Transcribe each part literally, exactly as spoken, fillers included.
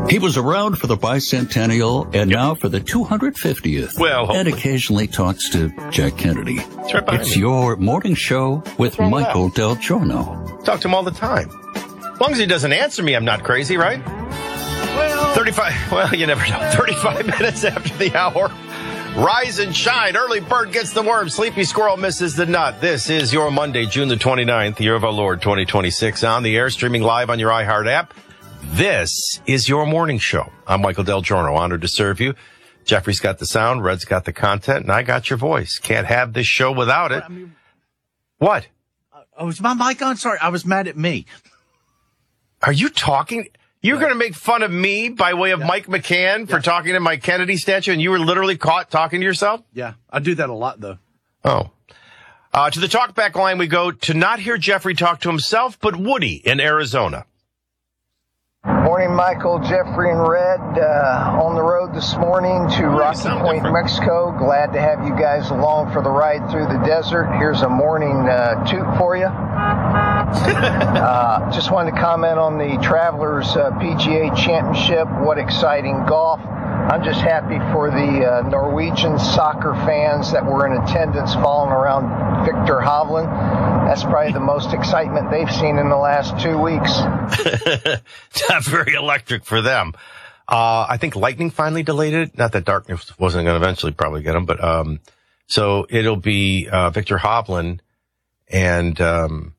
He was around for the bicentennial and yep. now for the two hundred fiftieth. Well, hopefully. And occasionally talks to Jack Kennedy. That's right behind It's me. your morning show with Michael Del Giorno. Talk to him all the time. As long as he doesn't answer me, I'm not crazy, right? Well, thirty-five. Well, you never know. thirty-five minutes after the hour. Rise and shine. Early bird gets the worm. Sleepy squirrel misses the nut. This is your Monday, June the twenty-ninth, year of our Lord, twenty twenty-six. On the air, streaming live on your iHeart app. This is your morning show. I'm Michael Del Giorno, honored to serve you. Jeffrey's got the sound, Red's got the content, and I got your voice. Can't have this show without it. What? Oh, was my mic on? Sorry, I was mad at me. Are you talking? You're yeah. going to make fun of me by way of yeah. Mike McCann for yeah. talking to my Kennedy statue, and you were literally caught talking to yourself? Yeah, I do that a lot, though. Oh. Uh, to the talkback line we go to not hear Jeffrey talk to himself, but Woody in Arizona. Morning, Michael, Jeffrey, and Red. Uh, on the road this morning to Rocky Point, different. Mexico. Glad to have you guys along for the ride through the desert. Here's a morning uh, toot for you. uh, just wanted to comment on the Travelers uh, P G A Championship. What exciting golf. I'm just happy for the uh, Norwegian soccer fans that were in attendance following around Victor Hovland. That's probably the most excitement they've seen in the last two weeks. Not very electric for them. Uh, I think lightning finally delayed it. Not that darkness wasn't going to eventually probably get them, but, um, so it'll be, uh, Victor Hovland and, um,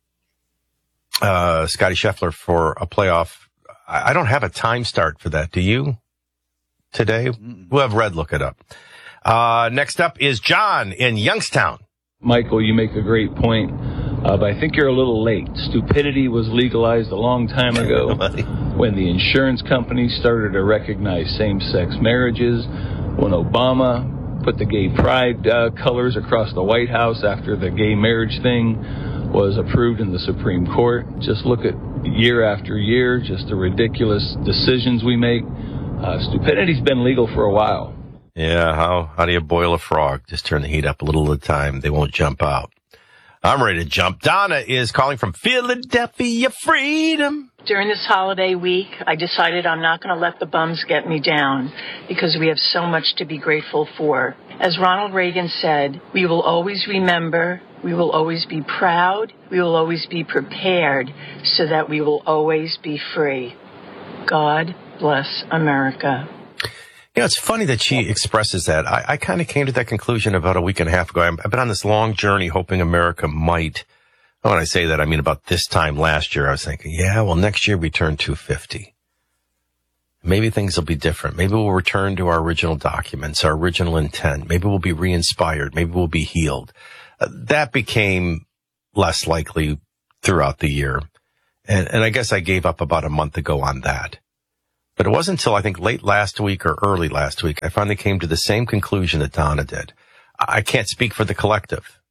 uh, Scotty Scheffler for a playoff. I, I don't have a time start for that. Do you? Today? We'll have Red look it up. Uh, next up is John in Youngstown. Michael, you make a great point, uh, but I think you're a little late. Stupidity was legalized a long time ago when the insurance companies started to recognize same-sex marriages, when Obama put the gay pride uh, colors across the White House after the gay marriage thing was approved in the Supreme Court. Just look at year after year, just the ridiculous decisions we make. Uh, stupidity's been legal for a while. Yeah, how how do you boil a frog? Just turn the heat up a little at a time. They won't jump out. I'm ready to jump. Donna is calling from Philadelphia Freedom. During this holiday week, I decided I'm not going to let the bums get me down because we have so much to be grateful for. As Ronald Reagan said, we will always remember, we will always be proud, we will always be prepared so that we will always be free. God bless America. You know, it's funny that she expresses that. I, I kind of came to that conclusion about a week and a half ago. I've been on this long journey hoping America might. When I say that, I mean about this time last year, I was thinking, yeah, well, next year we turn two fifty. Maybe things will be different. Maybe we'll return to our original documents, our original intent. Maybe we'll be re-inspired. Maybe we'll be healed. Uh, that became less likely throughout the year. And, and I guess I gave up about a month ago on that. But it wasn't until I think late last week or early last week I finally came to the same conclusion that Donna did. I can't speak for the collective,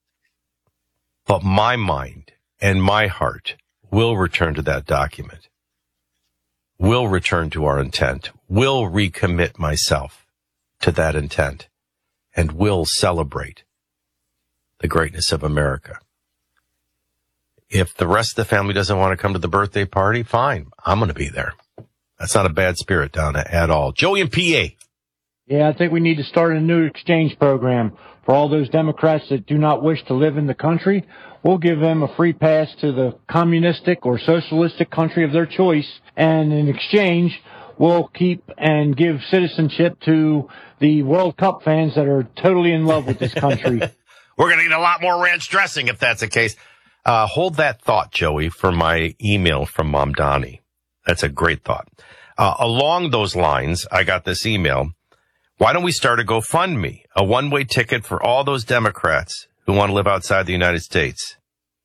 but my mind and my heart will return to that document, will return to our intent, will recommit myself to that intent, and will celebrate the greatness of America. If the rest of the family doesn't want to come to the birthday party, fine, I'm going to be there. That's not a bad spirit, Donna, at all. Joey in P A. Yeah, I think we need to start a new exchange program for all those Democrats that do not wish to live in the country. We'll give them a free pass to the communistic or socialistic country of their choice, and in exchange, we'll keep and give citizenship to the World Cup fans that are totally in love with this country. We're going to get a lot more ranch dressing if that's the case. Uh, hold that thought, Joey, for my email from Mom Donnie. That's a great thought. Uh, along those lines, I got this email. Why don't we start a GoFundMe, a one-way ticket for all those Democrats who want to live outside the United States?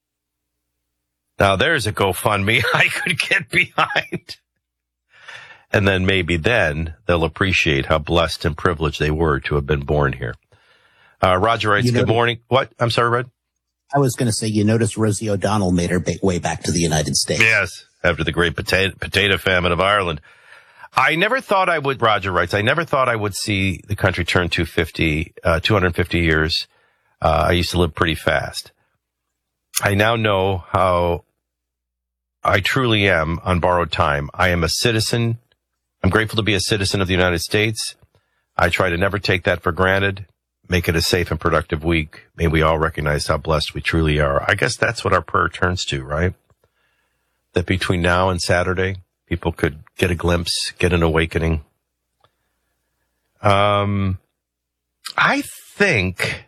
Now, there's a GoFundMe I could get behind. And then maybe then they'll appreciate how blessed and privileged they were to have been born here. Uh, Roger writes, you know, good morning. What? I'm sorry, Red? I was going to say, you noticed Rosie O'Donnell made her way back to the United States. Yes. After the great potato, potato famine of Ireland. I never thought I would, Roger writes, I never thought I would see the country turn two hundred fifty, uh, two hundred fifty years. Uh, I used to live pretty fast. I now know how I truly am on borrowed time. I am a citizen I'm grateful to be a citizen of the United States. I try to never take that for granted. Make it a safe and productive week. May we all recognize how blessed we truly are. I guess that's what our prayer turns to, right? That between now and Saturday, people could get a glimpse, get an awakening. Um, I think,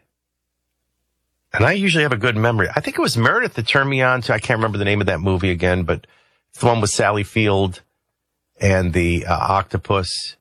and I usually have a good memory, I think it was Meredith that turned me on to, I can't remember the name of that movie again, but it's the one with Sally Field and the uh, octopus.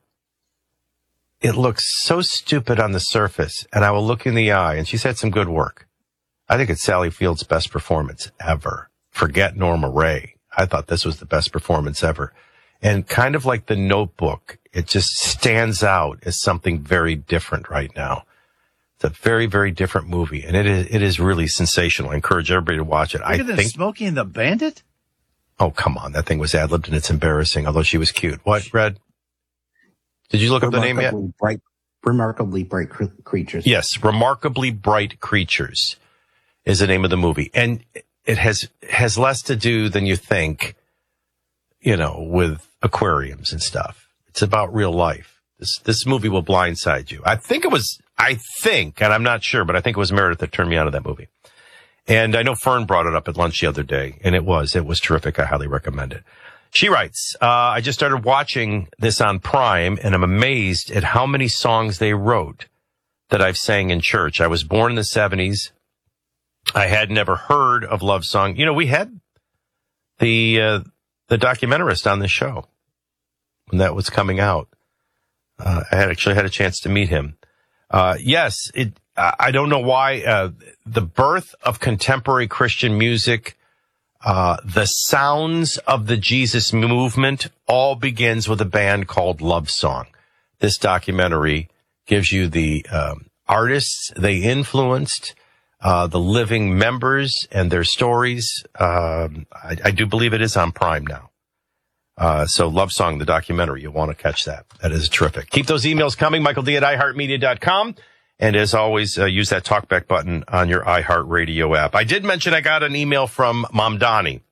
It looks so stupid on the surface, and I will look in the eye, and she's had some good work. I think it's Sally Field's best performance ever. Forget Norma Ray. I thought this was the best performance ever. And kind of like The Notebook, it just stands out as something very different right now. It's a very, very different movie, and it is it is really sensational. I encourage everybody to watch it. Look I at think Smokey and the Bandit? Oh, come on. That thing was ad-libbed, and it's embarrassing, although she was cute. What, Red? Did you look up the name yet? Bright, remarkably Bright cr- Creatures. Yes, Remarkably Bright Creatures is the name of the movie. And it has has less to do than you think, you know, with aquariums and stuff. It's about real life. This this movie will blindside you. I think it was, I think, and I'm not sure, but I think it was Meredith that turned me on to that movie. And I know Fern brought it up at lunch the other day, and it was, it was terrific. I highly recommend it. She writes, uh, I just started watching this on Prime, and I'm amazed at how many songs they wrote that I've sang in church. I was born in the seventies. I had never heard of Love Song. You know, we had the uh, the documentarist on the show when that was coming out. Uh, I had actually had a chance to meet him. Uh, yes, it. I don't know why uh, the birth of contemporary Christian music, Uh, the sounds of the Jesus movement all begins with a band called Love Song. This documentary gives you the um, artists they influenced, uh, the living members and their stories. Um, I, I do believe it is on Prime now. Uh, so Love Song, the documentary, you'll want to catch that. That is terrific. Keep those emails coming, Michael D at i heart media dot com. And as always, uh, use that talkback button on your iHeartRadio app. I did mention I got an email from Mamdani.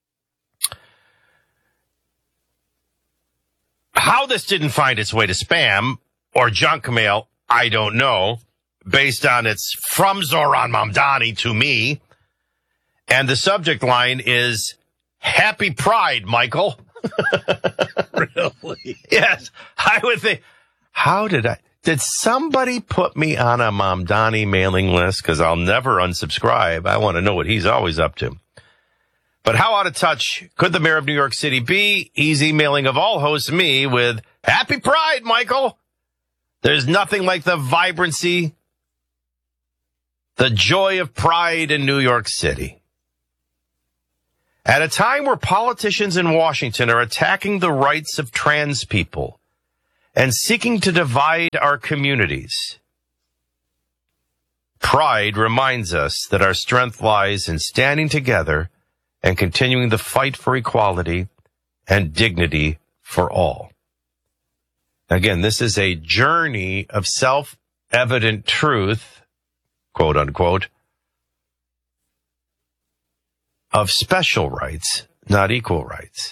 How this didn't find its way to spam or junk mail, I don't know, based on its from Zoran Mamdani to me. And the subject line is, Happy Pride, Michael. Really? Yes. I would think, how did I... Did somebody put me on a Mamdani mailing list? Because I'll never unsubscribe. I want to know what he's always up to. But how out of touch could the mayor of New York City be? He's emailing of all hosts me with, Happy Pride, Michael. There's nothing like the vibrancy, the joy of pride in New York City. At a time where politicians in Washington are attacking the rights of trans people and seeking to divide our communities, Pride reminds us that our strength lies in standing together and continuing the fight for equality and dignity for all. Again, this is a journey of self-evident truth, quote unquote, of special rights, not equal rights.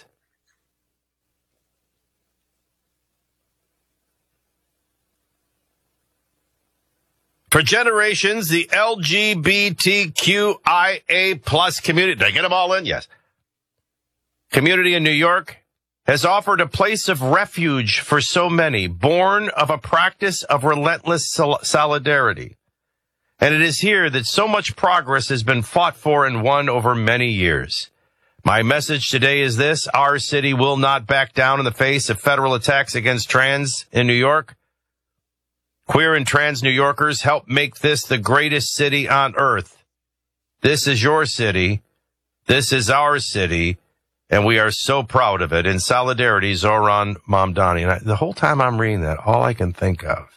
For generations, the L G B T Q I A plus community, did I get them all in? Yes. Community in New York has offered a place of refuge for so many, born of a practice of relentless sol- solidarity. And it is here that so much progress has been fought for and won over many years. My message today is this: our city will not back down in the face of federal attacks against trans in New York. Queer and trans New Yorkers help make this the greatest city on earth. This is your city. This is our city. And we are so proud of it. In solidarity, Zoran Mamdani. And I, the whole time I'm reading that, all I can think of,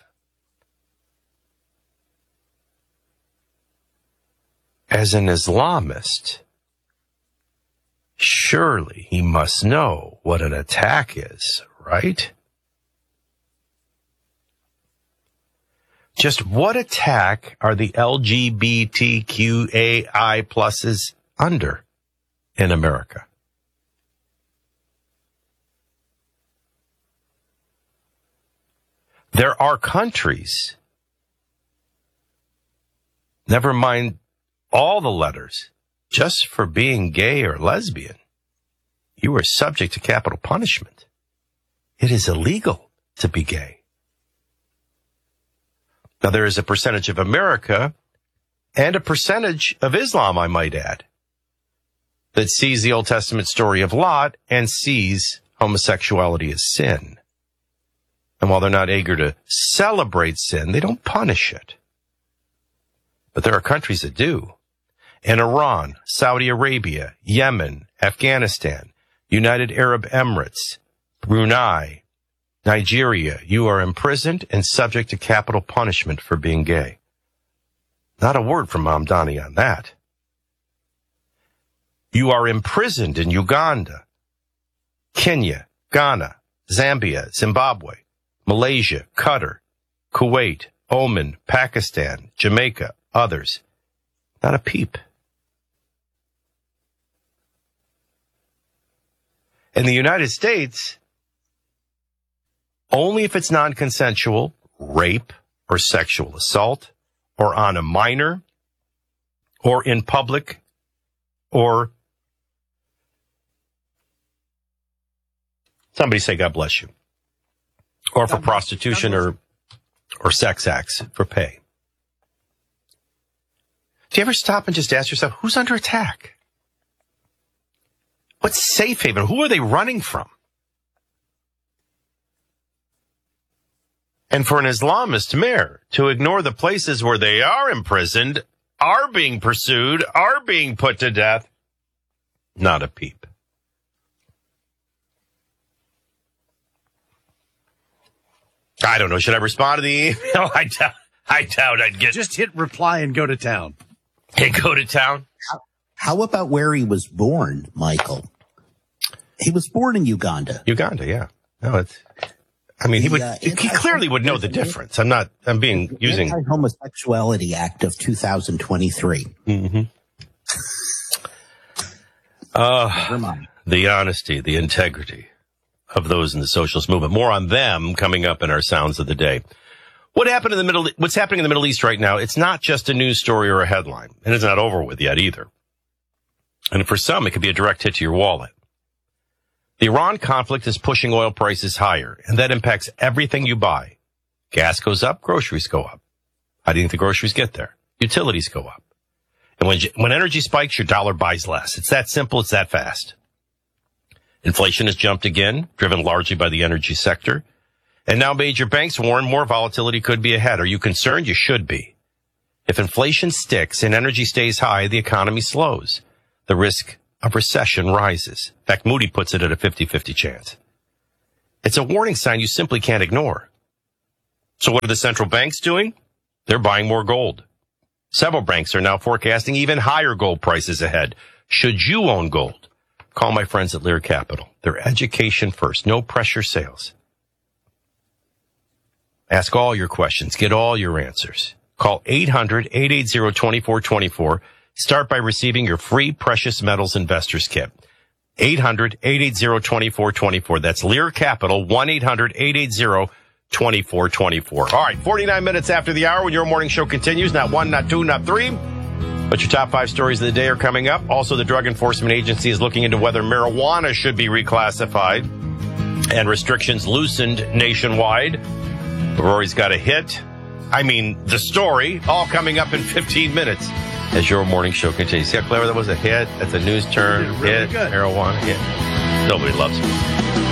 as an Islamist, surely he must know what an attack is, right? Just what attack are the L G B T Q A I pluses under in America? There are countries, never mind all the letters, just for being gay or lesbian, you are subject to capital punishment. It is illegal to be gay. Now, there is a percentage of America and a percentage of Islam, I might add, that sees the Old Testament story of Lot and sees homosexuality as sin. And while they're not eager to celebrate sin, they don't punish it. But there are countries that do. In Iran, Saudi Arabia, Yemen, Afghanistan, United Arab Emirates, Brunei, Nigeria, you are imprisoned and subject to capital punishment for being gay. Not a word from Mamdani on that. You are imprisoned in Uganda, Kenya, Ghana, Zambia, Zimbabwe, Malaysia, Qatar, Kuwait, Oman, Pakistan, Jamaica, others. Not a peep. In the United States, only if it's non-consensual, rape or sexual assault, or on a minor, or in public, or somebody say God bless you, or for prostitution or or sex acts for pay. Do you ever stop and just ask yourself, who's under attack? What's safe haven? Who are they running from? And for an Islamist mayor to ignore the places where they are imprisoned, are being pursued, are being put to death, not a peep. I don't know. Should I respond to the email? I doubt, I doubt I'd get... Just hit reply and go to town. Hey, go to town? How, how about where he was born, Michael? He was born in Uganda. Uganda, yeah. No, it's... I mean, he would. uh, He clearly would know the difference. I'm not. I'm being using Anti-Homosexuality Act of two thousand twenty-three. Mm-hmm. Uh, Never mind. The honesty, the integrity of those in the socialist movement. More on them coming up in our Sounds of the Day. What happened in the Middle? What's happening in the Middle East right now? It's not just a news story or a headline, and it's not over with yet either. And for some, it could be a direct hit to your wallet. The Iran conflict is pushing oil prices higher, and that impacts everything you buy. Gas goes up, groceries go up. How do you think the groceries get there? Utilities go up. And when, when energy spikes, your dollar buys less. It's that simple. It's that fast. Inflation has jumped again, driven largely by the energy sector. And now major banks warn more volatility could be ahead. Are you concerned? You should be. If inflation sticks and energy stays high, the economy slows. The risk of recession rises. In fact, Moody puts it at a fifty-fifty chance. It's a warning sign you simply can't ignore. So what are the central banks doing? They're buying more gold. Several banks are now forecasting even higher gold prices ahead. Should you own gold? Call my friends at Lear Capital. They're education first, no pressure sales. Ask all your questions. Get all your answers. Call eight hundred, eight eight zero, two four two four. Start by receiving your free Precious Metals Investors Kit. eight hundred, eight eight zero, two four two four. That's Lear Capital, one eight hundred, eight eight zero, two four two four. All right, forty-nine minutes after the hour when your morning show continues. Not one, not two, not three. But your top five stories of the day are coming up. Also, the Drug Enforcement Agency is looking into whether marijuana should be reclassified and restrictions loosened nationwide. Rory's got a hit. I mean, the story, all coming up in fifteen minutes. As your morning show continues. See how clever that was? A hit. That's a news term. Really hit. Good. Marijuana. Hit. Nobody loves me.